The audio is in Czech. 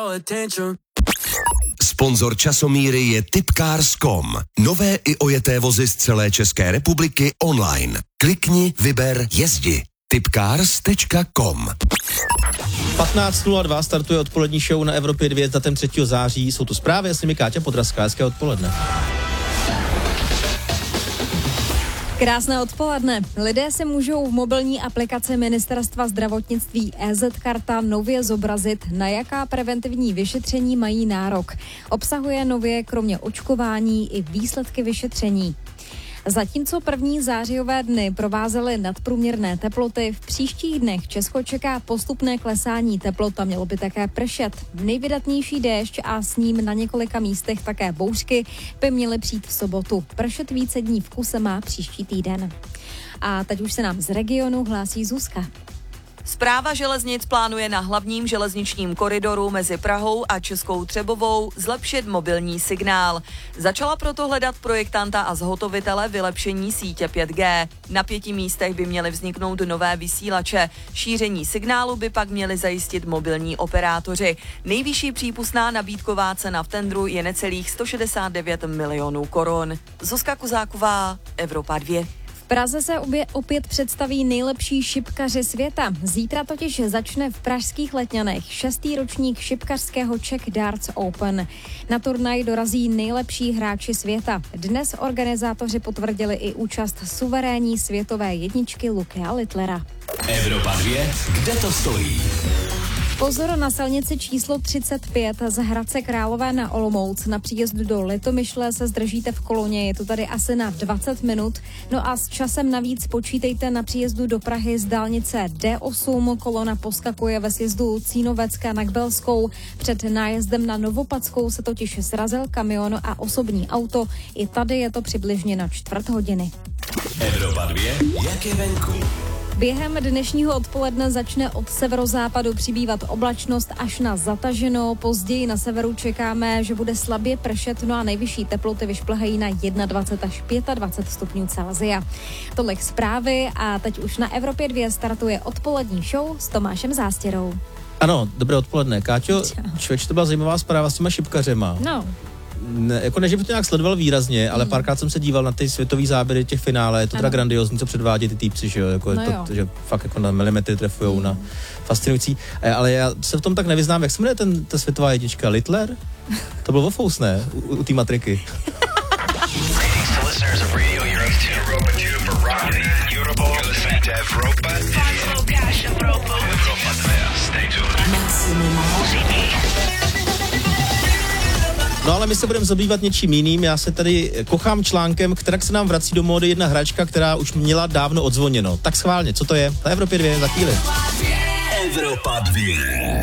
Sponzor časomíry je Tipcars.com. Nové i ojeté vozy z celé České republiky online. Klikni, vyber, jezdi. Tipcars.com. 15.02 startuje odpolední show na Evropě 2 s datem 3. září. Jsou tu zprávy, s nimi Káťa Podrazská. Hezké odpoledne. Krásné odpoledne. Lidé se můžou v mobilní aplikaci Ministerstva zdravotnictví EZ-karta nově zobrazit, na jaká preventivní vyšetření mají nárok. Obsahuje nově kromě očkování i výsledky vyšetření. Zatímco první zářijové dny provázely nadprůměrné teploty, v příštích dnech Česko čeká postupné klesání teplot a mělo by také pršet. Nejvydatnější déšť a s ním na několika místech také bouřky by měly přijít v sobotu. Pršet více dní v kuse má příští týden. A teď už se nám z regionu hlásí Zuzka. Správa železnic plánuje na hlavním železničním koridoru mezi Prahou a Českou Třebovou zlepšit mobilní signál. Začala proto hledat projektanta a zhotovitele vylepšení sítě 5G. Na 5 místech by měly vzniknout nové vysílače. Šíření signálu by pak měli zajistit mobilní operátoři. Nejvyšší přípustná nabídková cena v tendru je necelých 169 milionů korun. Zuzka Kuzáková, Evropa 2. V Praze se opět představí nejlepší šipkaři světa. Zítra totiž začne v pražských Letňanech 6. ročník šipkařského Czech Darts Open. Na turnaj dorazí nejlepší hráči světa. Dnes organizátoři potvrdili i účast suverénní světové jedničky Lukea Littlera. Evropa 2, kde to stojí? Pozor na silnici číslo 35 z Hradce Králové na Olomouc. Na příjezdu do Litomyšle se zdržíte v koloně, je to tady asi na 20 minut. No a s časem navíc počítejte na příjezdu do Prahy z dálnice D8. Kolona poskakuje ve sjezdu Cínovecka na Kbelskou. Před nájezdem na Novopadskou se totiž srazil kamion a osobní auto. I tady je to přibližně na 4 hodiny. Evropa 2, jak je venku? Během dnešního odpoledne začne od severozápadu přibývat oblačnost až na zataženo. Později na severu čekáme, že bude slabě pršet, no a nejvyšší teploty vyšplhají na 21 až 25 stupňů Celsia. Tolik zprávy a teď už na Evropě 2 startuje odpolední show s Tomášem Zástěrou. Ano, dobré odpoledne. Káťo, člověč, to byla zajímavá zpráva s těma šipkařema. No. Ne, jako ne, že by to nějak sledoval výrazně, ale párkrát jsem se díval na ty světový záběry těch finále, je to teda grandiózní, co předvádí ty týpci, že jo, jako no to, že fakt jako na milimetry trefujou, na fascinující, ale já se v tom tak nevyznám, jak se jmenuje ta světová jednička, Littler? To byl Vofous, ne? U té matriky. No ale my se budeme zabývat něčím jiným, já se tady kochám článkem, která se nám vrací do módy jedna hračka, která už měla dávno odzvoněno. Tak schválně, co to je? Na Evropě 2 za chvíli. Evropa 2.